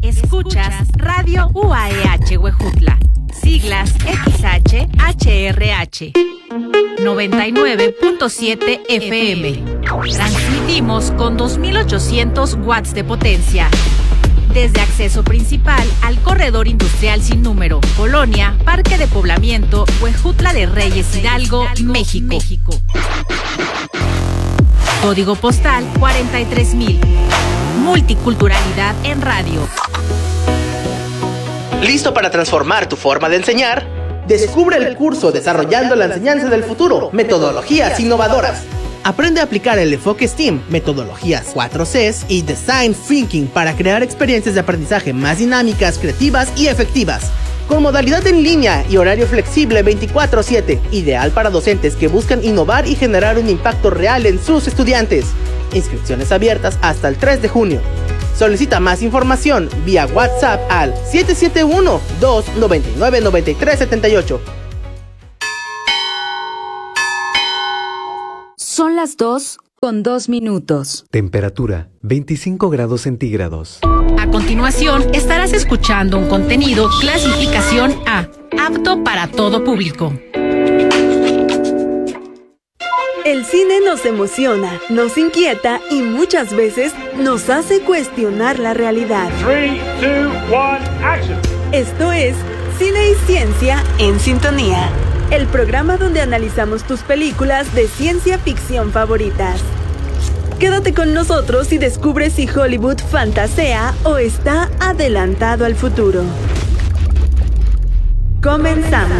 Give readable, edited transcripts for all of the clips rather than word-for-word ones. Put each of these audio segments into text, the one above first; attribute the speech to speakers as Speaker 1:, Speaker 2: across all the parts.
Speaker 1: Escuchas Radio UAEH Huejutla, siglas XHHRH, 99.7 FM. Transmitimos con 2.800 watts de potencia. Desde acceso principal al corredor industrial sin número, Colonia, Parque de Poblamiento, Huejutla de Reyes, Hidalgo, México. Código postal 43,000. Multiculturalidad en radio.
Speaker 2: ¿Listo para transformar tu forma de enseñar? Descubre el curso Desarrollando la Enseñanza del Futuro, Metodologías Innovadoras. Aprende a aplicar el enfoque STEAM, metodologías 4Cs y Design Thinking para crear experiencias de aprendizaje más dinámicas, creativas y efectivas. Con modalidad en línea y horario flexible 24/7, ideal para docentes que buscan innovar y generar un impacto real en sus estudiantes. Inscripciones abiertas hasta el 3 de junio. Solicita más información vía WhatsApp al 771-299-9378.
Speaker 3: Son las 2:02.
Speaker 4: Temperatura 25 grados centígrados.
Speaker 1: A continuación, estarás escuchando un contenido clasificación A, apto para todo público.
Speaker 5: El cine nos emociona, nos inquieta y muchas veces nos hace cuestionar la realidad.
Speaker 6: 3, 2, 1, action.
Speaker 5: Esto es Cine y Ciencia en Sintonía, el programa donde analizamos tus películas de ciencia ficción favoritas. Quédate con nosotros y descubre si Hollywood fantasea o está adelantado al futuro. Comenzamos.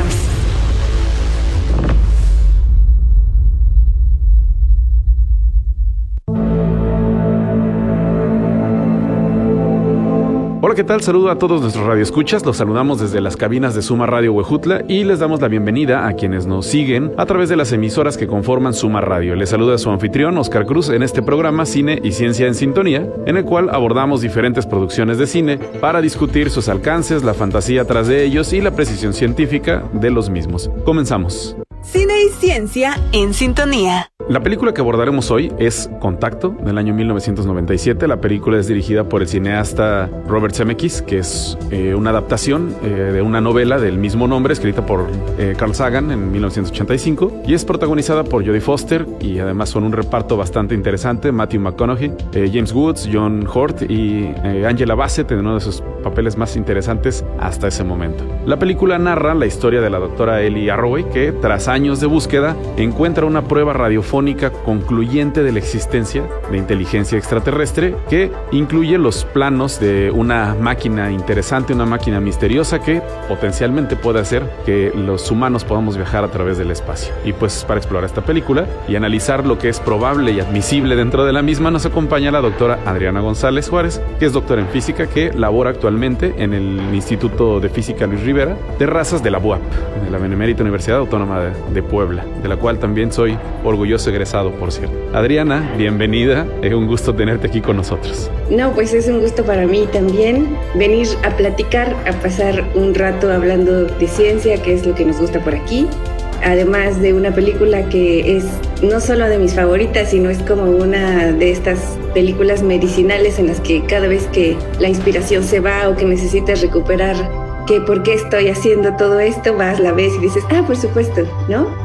Speaker 7: Hola, ¿qué tal? Saludo a todos nuestros radioescuchas. Los saludamos desde las cabinas de Suma Radio Huejutla y les damos la bienvenida a quienes nos siguen a través de las emisoras que conforman Suma Radio. Les saluda su anfitrión, Oscar Cruz, en este programa Cine y Ciencia en Sintonía, en el cual abordamos diferentes producciones de cine para discutir sus alcances, la fantasía tras de ellos y la precisión científica de los mismos. Comenzamos.
Speaker 5: Cine y Ciencia en Sintonía.
Speaker 7: La película que abordaremos hoy es Contacto, del año 1997. La película es dirigida por el cineasta Robert Zemeckis, que es una adaptación de una novela del mismo nombre, escrita por Carl Sagan en 1985, y es protagonizada por Jodie Foster, y además con un reparto bastante interesante: Matthew McConaughey, James Woods, John Hurt y Angela Bassett, en uno de sus papeles más interesantes hasta ese momento. La película narra la historia de la doctora Ellie Arroway, que tras años de búsqueda encuentra una prueba radiofónica concluyente de la existencia de inteligencia extraterrestre, que incluye los planos de una máquina interesante, una máquina misteriosa que potencialmente puede hacer que los humanos podamos viajar a través del espacio. Y pues para explorar esta película y analizar lo que es probable y admisible dentro de la misma, nos acompaña la doctora Adriana González Juárez, que es doctora en física, que labora actualmente en el Instituto de Física Luis Rivera de Razas de la UAP, de la Benemérita Universidad Autónoma de Puebla, de la cual también soy orgulloso egresado, por cierto. Adriana, bienvenida, es un gusto tenerte aquí con nosotros.
Speaker 8: No, pues es un gusto para mí también venir a platicar, a pasar un rato hablando de ciencia, que es lo que nos gusta por aquí. Además de una película que es no solo de mis favoritas, sino es como una de estas películas medicinales en las que cada vez que la inspiración se va o que necesitas recuperar que por qué estoy haciendo todo esto, vas, la ves y dices, por supuesto, ¿no?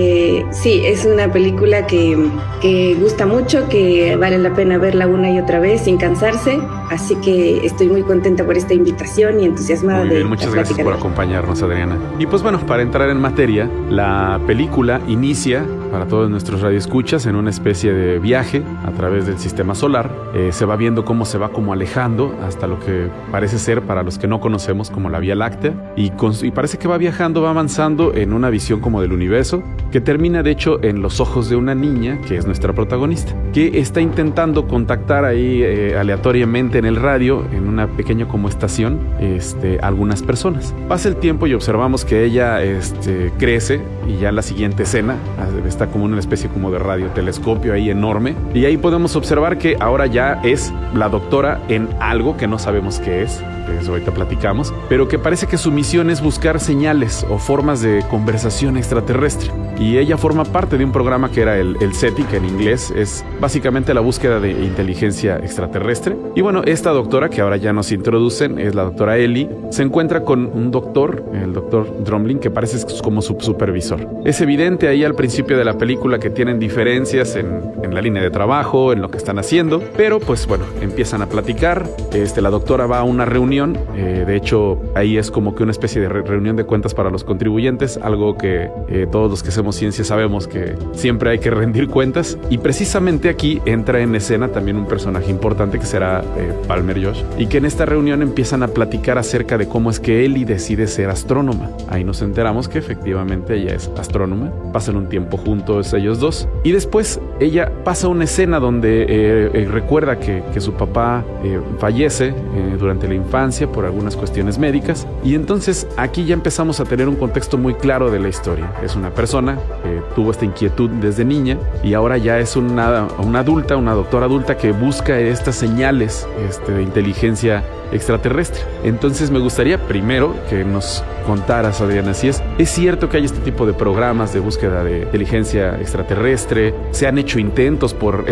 Speaker 8: Sí, es una película que gusta mucho, que vale la pena verla una y otra vez sin cansarse, así que estoy muy contenta por esta invitación y entusiasmada. Muy bien,
Speaker 7: muchas gracias por acompañarnos, Adriana. Y pues bueno, para entrar en materia, la película inicia, para todos nuestros radioescuchas, en una especie de viaje a través del sistema solar. Se va viendo cómo se va como alejando hasta lo que parece ser, para los que no conocemos, como la Vía Láctea, y parece que va viajando, va avanzando en una visión como del universo, que termina de hecho en los ojos de una niña, que es nuestra protagonista, que está intentando contactar ahí aleatoriamente en el radio, en una pequeña como estación, algunas personas. Pasa el tiempo y observamos que ella crece, y ya en la siguiente escena está como una especie como de radiotelescopio ahí enorme, y ahí podemos observar que ahora ya es la doctora en algo que no sabemos qué es, que eso ahorita platicamos, pero que parece que su misión es buscar señales o formas de conversación extraterrestre. Y ella forma parte de un programa que era el SETI, que en inglés es básicamente la búsqueda de inteligencia extraterrestre. Y bueno, esta doctora, que ahora ya nos introducen, es la doctora Ellie, se encuentra con un doctor, el doctor Drumlin, que parece como su supervisor. Es evidente ahí al principio de la película que tienen diferencias en la línea de trabajo, en lo que están haciendo, pero pues bueno, empiezan a platicar. La doctora va a una reunión, de hecho ahí es como que una especie de reunión de cuentas para los contribuyentes, algo que todos los que hacemos ciencia sabemos que siempre hay que rendir cuentas, y precisamente aquí entra en escena también un personaje importante que será Palmer Josh, y que en esta reunión empiezan a platicar acerca de cómo es que Ellie decide ser astrónoma. Ahí nos enteramos que efectivamente ella es astrónoma, pasan un tiempo juntos ellos dos, y después ella pasa una escena donde recuerda que su papá fallece durante la infancia por algunas cuestiones médicas, y entonces aquí ya empezamos a tener un contexto muy claro de la historia. Es una persona que tuvo esta inquietud desde niña y ahora ya es una adulta, una doctora adulta que busca estas señales de inteligencia extraterrestre. Entonces me gustaría primero que nos contaras, Adriana, si es cierto que hay este tipo de programas de búsqueda de inteligencia extraterrestre, se han hecho intentos por